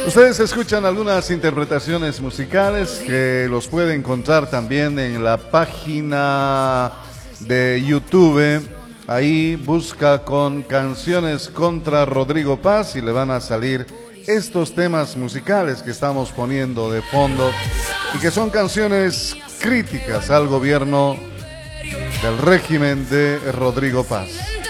Ustedes escuchan algunas interpretaciones musicales que los pueden encontrar también en la página de YouTube. Ahí busca con Canciones contra Rodrigo Paz y le van a salir estos temas musicales que estamos poniendo de fondo y que son canciones críticas al gobierno del régimen de Rodrigo Paz.